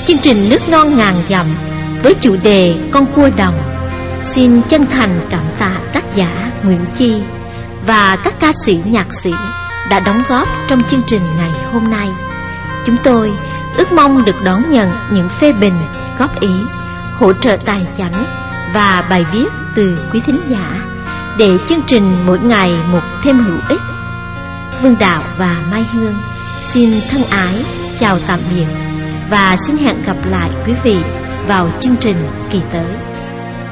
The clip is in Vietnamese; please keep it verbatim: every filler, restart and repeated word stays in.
chương trình Nước Non Ngàn Dặm với chủ đề Con cua đồng. Xin chân thành cảm tạ tác giả Nguyễn Chi và các ca sĩ nhạc sĩ đã đóng góp trong chương trình ngày hôm nay. Chúng tôi ước mong được đón nhận những phê bình, góp ý, hỗ trợ tài chánh và bài viết từ quý thính giả để chương trình mỗi ngày một thêm hữu ích. Vương Đạo và Mai Hương xin thân ái chào tạm biệt và xin hẹn gặp lại quý vị vào chương trình kỳ tới.